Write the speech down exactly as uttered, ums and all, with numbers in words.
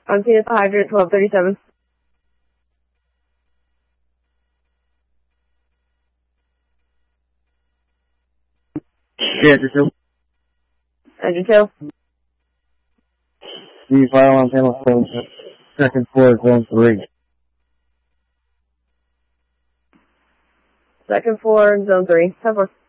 On scene at the hydrant, twelve thirty-seven. Yeah, just two. Engine two. The fire alarm panel phone, second floor, zone three. Second floor, zone three. ten four.